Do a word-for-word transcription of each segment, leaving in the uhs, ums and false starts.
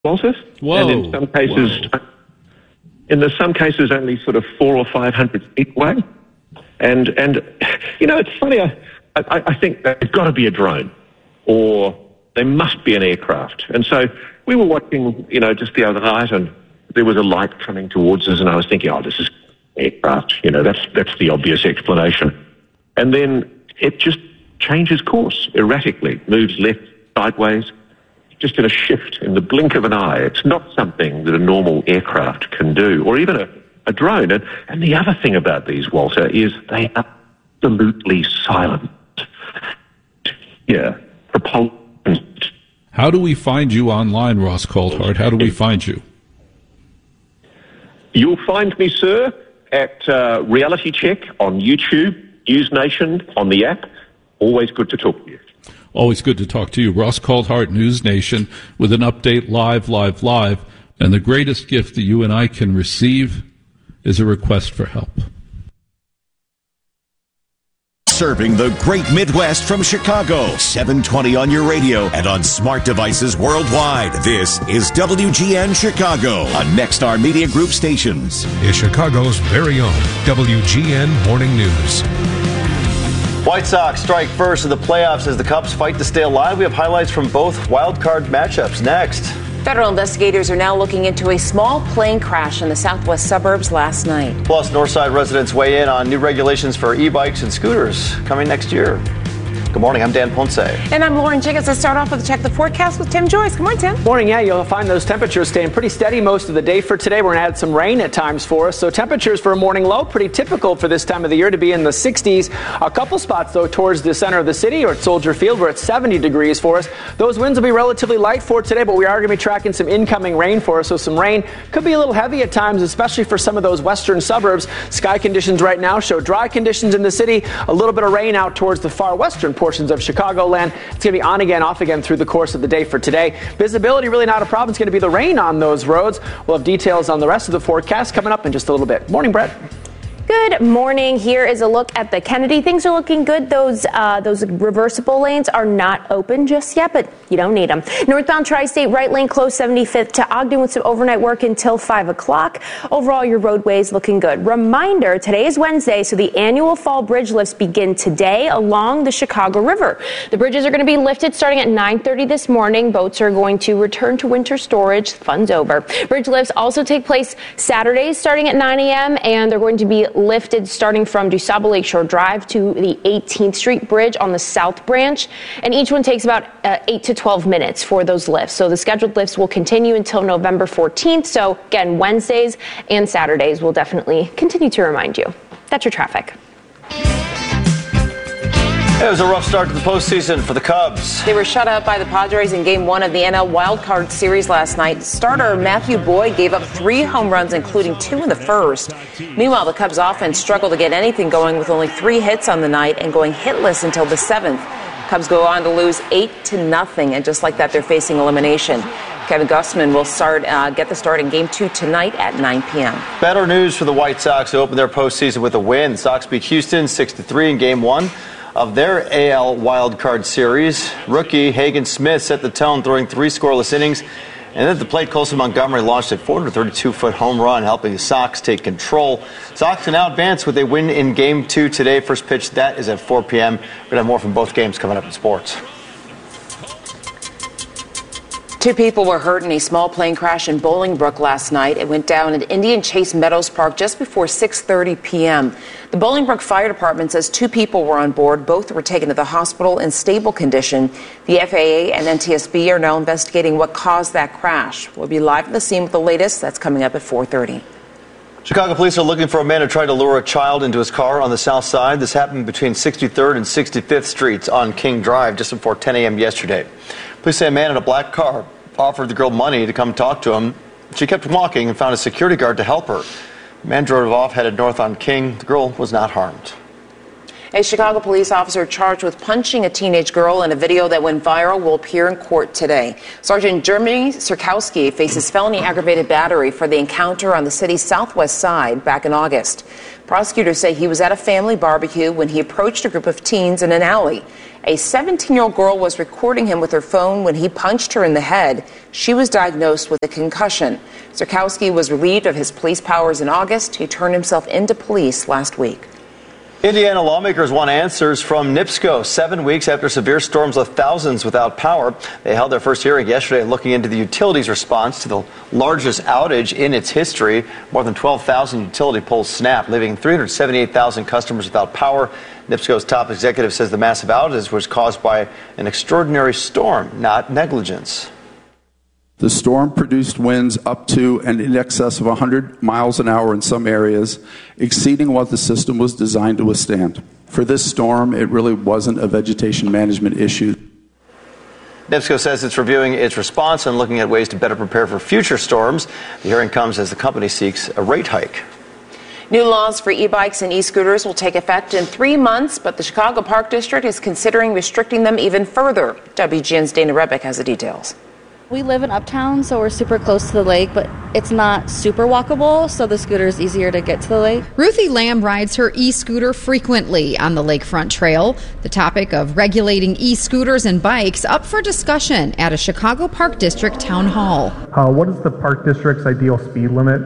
Walter. Whoa. And in some cases, Whoa. in the, some cases, only sort of four or five hundred feet away. And, and you know, it's funny, I, I, I think there's got to be a drone, or there must be an aircraft. And so we were watching, you know, just the other night, and there was a light coming towards us, and I was thinking, oh, this is aircraft. You know, that's that's the obvious explanation. And then it just changes course erratically, moves left, sideways, just in a shift, in the blink of an eye. It's not something that a normal aircraft can do, or even a, a drone. And, and the other thing about these, Walter, is they are absolutely silent. Yeah, propulsion. How do we find you online, Ross Coulthart? How do we find you? You'll find me, sir, at uh, Reality Check on YouTube, News Nation on the app. Always good to talk to you. Always good to talk to you. Ross Coulthart, News Nation, with an update live, live, live. And the greatest gift that you and I can receive is a request for help. Serving the great Midwest from Chicago. seven twenty on your radio and on smart devices worldwide. This is W G N Chicago on Nexstar Media Group stations. Is Chicago's very own W G N Morning News. White Sox strike first in the playoffs as the Cubs fight to stay alive. We have highlights from both wild card matchups next. Federal investigators are now looking into a small plane crash in the southwest suburbs last night. Plus, Northside residents weigh in on new regulations for e-bikes and scooters coming next year. Good morning, I'm Dan Ponce. And I'm Lauren Jacobs. Let's start off with a check the forecast with Tim Joyce. Good morning, Tim. Morning, yeah, you'll find those temperatures staying pretty steady most of the day for today. We're going to add some rain at times for us. So temperatures for a morning low, pretty typical for this time of the year to be in the sixties. A couple spots, though, towards the center of the city or at Soldier Field, we're at seventy degrees for us. Those winds will be relatively light for today, but we are going to be tracking some incoming rain for us. So some rain could be a little heavy at times, especially for some of those western suburbs. Sky conditions right now show dry conditions in the city. A little bit of rain out towards the far western portions of Chicago. Land. It's going to be on again, off again through the course of the day for today. Visibility really not a problem. It's going to be the rain on those roads. We'll have details on the rest of the forecast coming up in just a little bit. Morning, Brett. Good morning. Here is a look at the Kennedy. Things are looking good. Those uh, those reversible lanes are not open just yet, but you don't need them. Northbound Tri-State right lane closed seventy-fifth to Ogden with some overnight work until five o'clock. Overall, your roadways looking good. Reminder, today is Wednesday, so the annual fall bridge lifts begin today along the Chicago River. The bridges are going to be lifted starting at nine thirty this morning. Boats are going to return to winter storage. Fun's over. Bridge lifts also take place Saturdays starting at nine a.m., and they're going to be lifted starting from DuSable Lakeshore Drive to the eighteenth Street Bridge on the South Branch. And each one takes about uh, eight to twelve minutes for those lifts. So the scheduled lifts will continue until November fourteenth. So again, Wednesdays and Saturdays will definitely continue to remind you. That's your traffic. It was a rough start to the postseason for the Cubs. They were shut out by the Padres in Game one of the N L Wild Card Series last night. Starter Matthew Boyd gave up three home runs, including two in the first. Meanwhile, the Cubs offense struggled to get anything going with only three hits on the night and going hitless until the seventh. Cubs go on to lose eight to nothing, and just like that, they're facing elimination. Kevin Gausman will start uh, get the start in Game two tonight at nine p.m. Better news for the White Sox, who opened their postseason with a win. Sox beat Houston six to three in Game one of their A L Wild Card Series. Rookie Hagen Smith set the tone, throwing three scoreless innings. And at the plate, Colson Montgomery launched a four hundred thirty-two foot home run, helping the Sox take control. Sox can now advance with a win in Game two today. First pitch, that is at four p.m. We're going to have more from both games coming up in sports. Two people were hurt in a small plane crash in Bolingbrook last night. It went down at Indian Chase Meadows Park just before six thirty p.m. The Bolingbrook Fire Department says two people were on board. Both were taken to the hospital in stable condition. The F A A and N T S B are now investigating what caused that crash. We'll be live at the scene with the latest. That's coming up at four thirty. Chicago police are looking for a man who tried to lure a child into his car on the south side. This happened between sixty-third and sixty-fifth Streets on King Drive just before ten a.m. yesterday. Police say a man in a black car offered the girl money to come talk to him. She kept walking and found a security guard to help her. The man drove off, headed north on King. The girl was not harmed. A Chicago police officer charged with punching a teenage girl in a video that went viral will appear in court today. Sergeant Jeremy Sirkowski faces felony aggravated battery for the encounter on the city's southwest side back in August. Prosecutors say he was at a family barbecue when he approached a group of teens in an alley. A seventeen-year-old girl was recording him with her phone when he punched her in the head. She was diagnosed with a concussion. Sirkowski was relieved of his police powers in August. He turned himself into police last week. Indiana lawmakers want answers from NIPSCO seven weeks after severe storms left thousands without power. They held their first hearing yesterday looking into the utility's response to the largest outage in its history. More than twelve thousand utility poles snapped, leaving three hundred seventy-eight thousand customers without power. NIPSCO's top executive says the massive outage was caused by an extraordinary storm, not negligence. The storm produced winds up to and in excess of one hundred miles an hour in some areas, exceeding what the system was designed to withstand. For this storm, it really wasn't a vegetation management issue. NIPSCO says it's reviewing its response and looking at ways to better prepare for future storms. The hearing comes as the company seeks a rate hike. New laws for e-bikes and e-scooters will take effect in three months, but the Chicago Park District is considering restricting them even further. W G N's Dana Rebick has the details. We live in Uptown, so we're super close to the lake, but it's not super walkable, so the scooter is easier to get to the lake. Ruthie Lamb rides her e-scooter frequently on the lakefront trail. The topic of regulating e-scooters and bikes up for discussion at a Chicago Park District town hall. Uh, what is the Park District's ideal speed limit?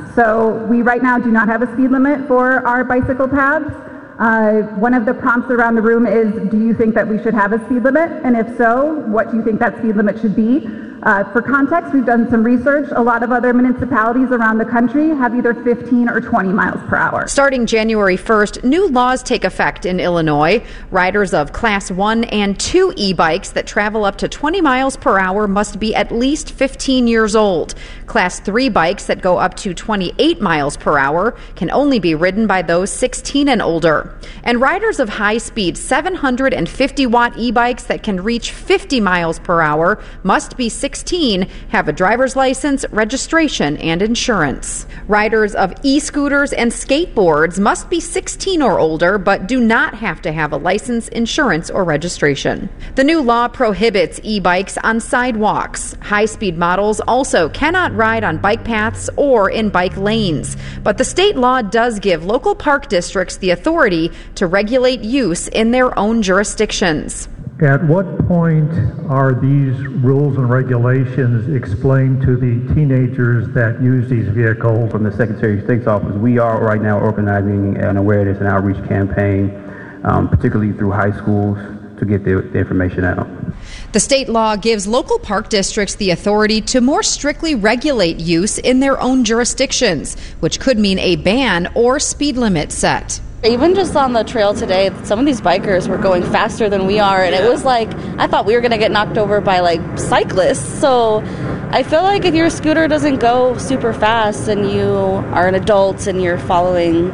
So we right now do not have a speed limit for our bicycle paths. Uh, one of the prompts around the room is, do you think that we should have a speed limit? And if so, what do you think that speed limit should be? Uh, for context, we've done some research. A lot of other municipalities around the country have either fifteen or twenty miles per hour. Starting January first, new laws take effect in Illinois. Riders of Class one and two e-bikes that travel up to twenty miles per hour must be at least fifteen years old. Class three bikes that go up to twenty-eight miles per hour can only be ridden by those sixteen and older. And riders of high-speed seven hundred fifty watt e-bikes that can reach fifty miles per hour must be sixteen, have a driver's license, registration, and insurance. Riders of e-scooters and skateboards must be sixteen or older, but do not have to have a license, insurance, or registration. The new law prohibits e-bikes on sidewalks. High-speed models also cannot ride on bike paths or in bike lanes. But the state law does give local park districts the authority to regulate use in their own jurisdictions. At what point are these rules and regulations explained to the teenagers that use these vehicles? From the Secretary of State's office, we are right now organizing an awareness and outreach campaign, um, particularly through high schools, to get the, the information out. The state law gives local park districts the authority to more strictly regulate use in their own jurisdictions, which could mean a ban or speed limit set. Even just on the trail today, some of these bikers were going faster than we are, and it was like, I thought we were going to get knocked over by like cyclists. So I feel like if your scooter doesn't go super fast and you are an adult and you're following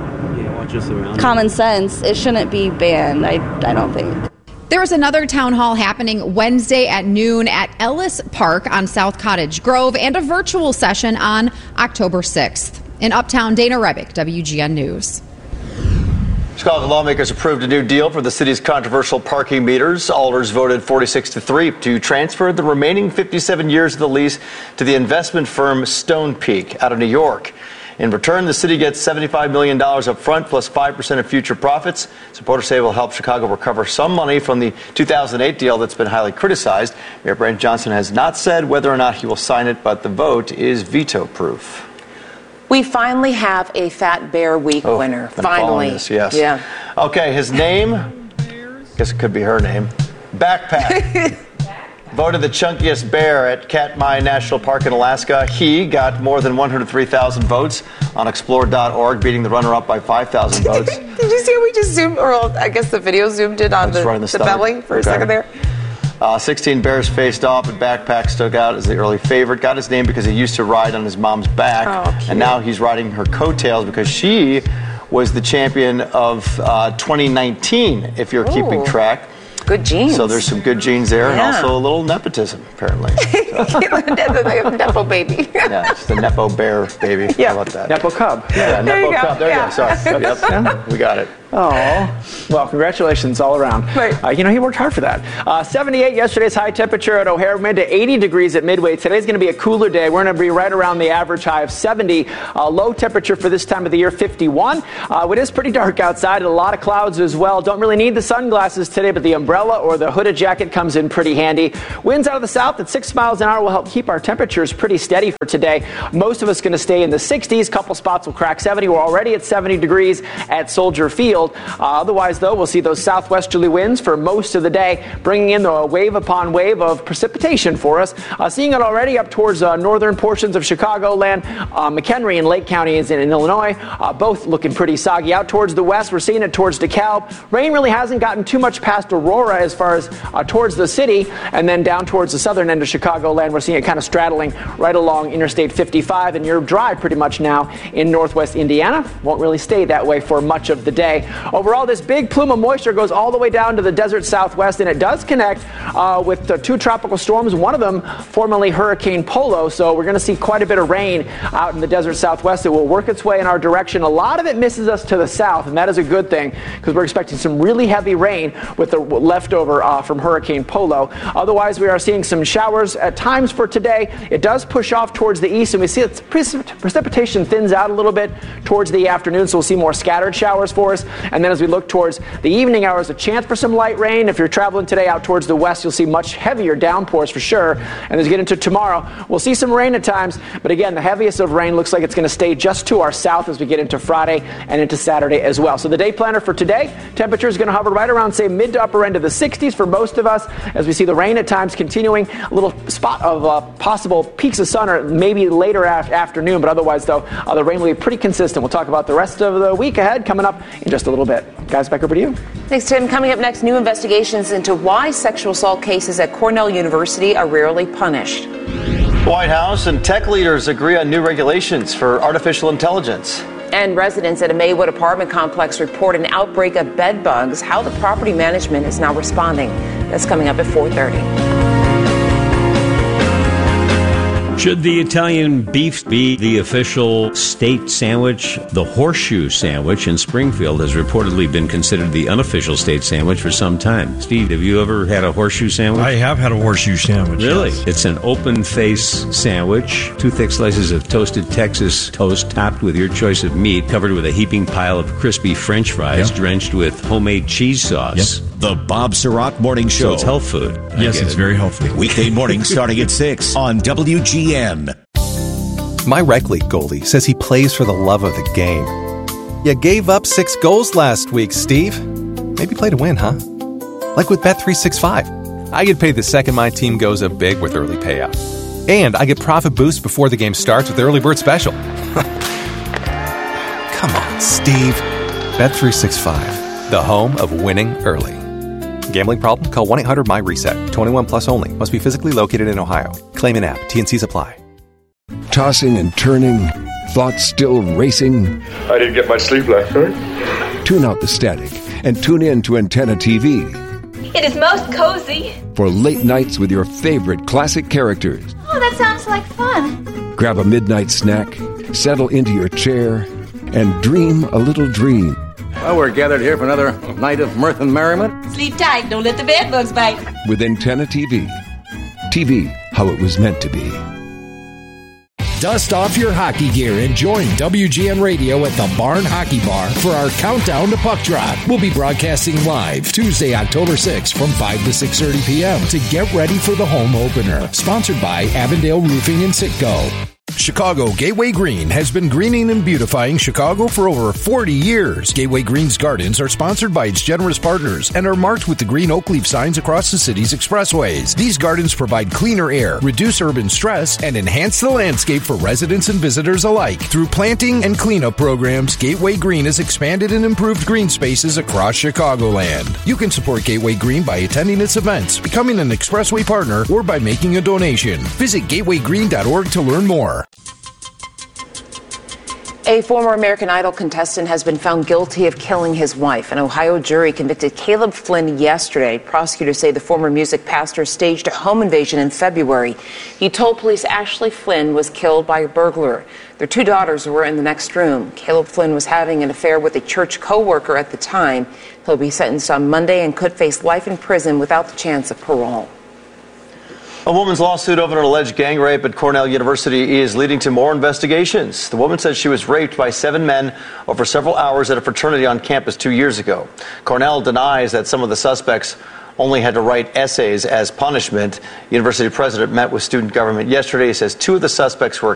common sense, it shouldn't be banned, I, I don't think. There is another town hall happening Wednesday at noon at Ellis Park on South Cottage Grove and a virtual session on October sixth. In Uptown, Dana Rebick, W G N News. Chicago lawmakers approved a new deal for the city's controversial parking meters. Alders voted forty-six to three to transfer the remaining fifty-seven years of the lease to the investment firm Stone Peak out of New York. In return, the city gets seventy-five million dollars up front plus five percent of future profits. Supporters say it will help Chicago recover some money from the two thousand eight deal that's been highly criticized. Mayor Brent Johnson has not said whether or not he will sign it, but the vote is veto-proof. We finally have a Fat Bear Week oh, winner. Finally. This, yes. Yeah. Okay, his name, guess it could be her name, Backpack. Voted the chunkiest bear at Katmai National Park in Alaska. He got more than one hundred three thousand votes on explore dot org, beating the runner-up by five thousand votes. Did you see how we just zoomed, or I guess the video zoomed in on the, right the, the belly for okay. a second there? Uh, sixteen bears faced off, and Backpack stuck out as the early favorite. Got his name because he used to ride on his mom's back, oh, and now he's riding her coattails because she was the champion of uh, twenty nineteen, if you're Ooh. keeping track. Good good genes. So there's some good genes there, Yeah. and also a little nepotism, apparently. So. Nepo baby. Yeah, just a Nepo bear baby. Yeah. How about that? Nepo cub. Yeah, There Nepo you go. cub. There Yeah. you go. Sorry. Yep. Yeah. We got it. Oh, well, congratulations all around. Right. Uh, you know, he worked hard for that. Uh, seventy-eight yesterday's high temperature at O'Hare, mid to eighty degrees at Midway. Today's going to be a cooler day. We're going to be right around the average high of seventy. Uh, low temperature for this time of the year, fifty-one. Uh, it is pretty dark outside and a lot of clouds as well. Don't really need the sunglasses today, but the umbrella or the hooded jacket comes in pretty handy. Winds out of the south at six miles an hour will help keep our temperatures pretty steady for today. Most of us going to stay in the sixties. Couple spots will crack seventy. We're already at seventy degrees at Soldier Field. Uh, otherwise, though, we'll see those southwesterly winds for most of the day, bringing in the wave upon wave of precipitation for us. Uh, seeing it already up towards uh, northern portions of Chicagoland. Uh, McHenry and Lake County is in, in Illinois, uh, both looking pretty soggy. Out towards the west, we're seeing it towards DeKalb. Rain really hasn't gotten too much past Aurora as far as uh, towards the city, and then down towards the southern end of Chicagoland, we're seeing it kind of straddling right along Interstate fifty-five, and you're dry pretty much now in northwest Indiana. Won't really stay that way for much of the day. Overall, this big plume of moisture goes all the way down to the desert southwest, and it does connect uh, with the two tropical storms, one of them formerly Hurricane Polo. So we're going to see quite a bit of rain out in the desert southwest. It will work its way in our direction. A lot of it misses us to the south, and that is a good thing because we're expecting some really heavy rain with the leftover uh, from Hurricane Polo. Otherwise, we are seeing some showers at times for today. It does push off towards the east, and we see its precip- precipitation thins out a little bit towards the afternoon, so we'll see more scattered showers for us. And then as we look towards the evening hours, a chance for some light rain. If you're traveling today out towards the west, you'll see much heavier downpours for sure. And as we get into tomorrow, we'll see some rain at times. But again, the heaviest of rain looks like it's going to stay just to our south as we get into Friday and into Saturday as well. So the day planner for today, temperature is going to hover right around, say, mid to upper end of the sixties for most of us, as we see the rain at times continuing. A little spot of uh, possible peaks of sun or maybe later af- afternoon. But otherwise, though, uh, the rain will be pretty consistent. We'll talk about the rest of the week ahead coming up in just a little bit. Guys, back over to you. Thanks, Tim. Coming up next, new investigations into why sexual assault cases at Cornell University are rarely punished. White House and tech leaders agree on new regulations for artificial intelligence. And residents at a Maywood apartment complex report an outbreak of bed bugs. How the property management is now responding. That's coming up at four thirty. Should the Italian beef be the official state sandwich? The horseshoe sandwich in Springfield has reportedly been considered the unofficial state sandwich for some time. Steve, have you ever had a horseshoe sandwich? I have had a horseshoe sandwich. Really? Yes. It's an open face sandwich, two thick slices of toasted Texas toast topped with your choice of meat, covered with a heaping pile of crispy French fries, Yep. drenched with homemade cheese sauce. Yep. The Bob Sirott Morning Show. So it's health food. I Yes, get it's it. very healthy. Weekday mornings starting at six on W G N. My rec league goalie says he plays for the love of the game. You gave up six goals last week, Steve. Maybe play to win, huh? Like with Bet three sixty-five. I get paid the second my team goes up big with early payout. And I get profit boosts before the game starts with the early bird special. Come on, Steve. Bet three sixty-five, the home of winning early. Gambling problem? Call one eight hundred my reset. twenty-one plus only. Must be physically located in Ohio. Claim an app. T N Cs apply. Tossing and turning, thoughts still racing. I didn't get much sleep last night. Tune out the static and tune in to Antenna T V It is most cozy. for late nights with your favorite classic characters. Oh, that sounds like fun. Grab a midnight snack, settle into your chair, and dream a little dream. Well, we're gathered here for another night of mirth and merriment. Sleep tight. Don't let the bed bugs bite. With Antenna T V. T V, how it was meant to be. Dust off your hockey gear and join W G N Radio at the Barn Hockey Bar for our countdown to puck drop. We'll be broadcasting live Tuesday, October sixth from five to six thirty p.m. to get ready for the home opener. Sponsored by Avondale Roofing and Sitco. Chicago Gateway Green has been greening and beautifying Chicago for over forty years. Gateway Green's gardens are sponsored by its generous partners and are marked with the green oak leaf signs across the city's expressways. These gardens provide cleaner air, reduce urban stress, and enhance the landscape for residents and visitors alike. Through planting and cleanup programs, Gateway Green has expanded and improved green spaces across Chicagoland. You can support Gateway Green by attending its events, becoming an expressway partner, or by making a donation. Visit gateway green dot org to learn more. A former American Idol contestant has been found guilty of killing his wife. An Ohio jury convicted Caleb Flynn yesterday. Prosecutors say the former music pastor staged a home invasion in February. He told police Ashley Flynn was killed by a burglar. Their two daughters were in the next room. Caleb Flynn was having an affair with a church co-worker at the time. He'll be sentenced on Monday and could face life in prison without the chance of parole. A woman's lawsuit over an alleged gang rape at Cornell University is leading to more investigations. The woman says she was raped by seven men over several hours at a fraternity on campus two years ago. Cornell denies that some of the suspects only had to write essays as punishment. University president met with student government yesterday. He says two of the suspects were